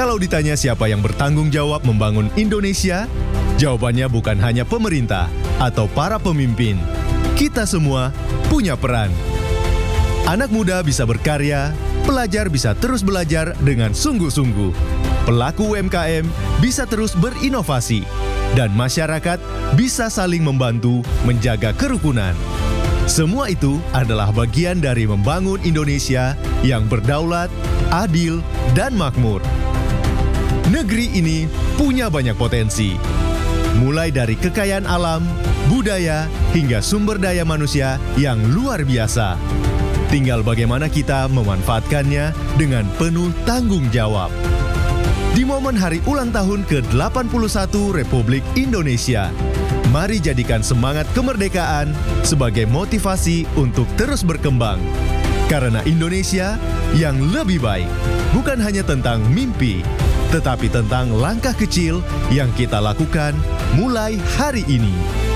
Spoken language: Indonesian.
Kalau ditanya siapa yang bertanggung jawab membangun Indonesia, jawabannya bukan hanya pemerintah atau para pemimpin. Kita semua punya peran. Anak muda bisa berkarya, pelajar bisa terus belajar dengan sungguh-sungguh. Pelaku UMKM bisa terus berinovasi, dan masyarakat bisa saling membantu menjaga kerukunan. Semua itu adalah bagian dari membangun Indonesia yang berdaulat, adil, dan makmur. Negeri ini punya banyak potensi, mulai dari kekayaan alam, budaya, hingga sumber daya manusia yang luar biasa. Tinggal bagaimana kita memanfaatkannya dengan penuh tanggung jawab. Di momen hari ulang tahun ke-81 Republik Indonesia, mari jadikan semangat kemerdekaan sebagai motivasi untuk terus berkembang. Karena Indonesia yang lebih baik bukan hanya tentang mimpi, tetapi tentang langkah kecil yang kita lakukan mulai hari ini.